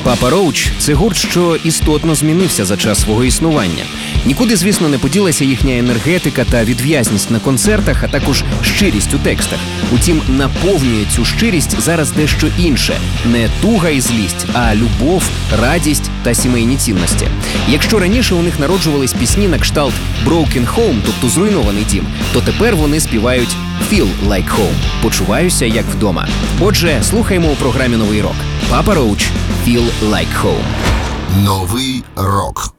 Папа Роуч – це гурт, що істотно змінився за час свого існування. Нікуди, звісно, не поділася їхня енергетика та відв'язність на концертах, а також щирість у текстах. Утім, наповнює цю щирість зараз дещо інше. Не туга і злість, а любов, радість та сімейні цінності. Якщо раніше у них народжувались пісні на кшталт «Broken Home», тобто «Зруйнований дім», то тепер вони співають «Feel like home» – «Почуваюся як вдома». Отже, слухаємо у програмі «Новий рок». Папа Роуч – «Feel like home». Новий рок.